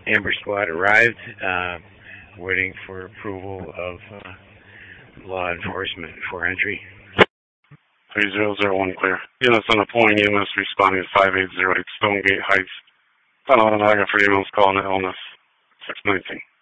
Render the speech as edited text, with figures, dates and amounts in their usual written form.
Amber Squad arrived, waiting for approval of law enforcement for entry. 3001 clear. Units on the pulling EMS responding to 5808 Stonegate Heights. Final Onondaga for ambulance calling the illness 619.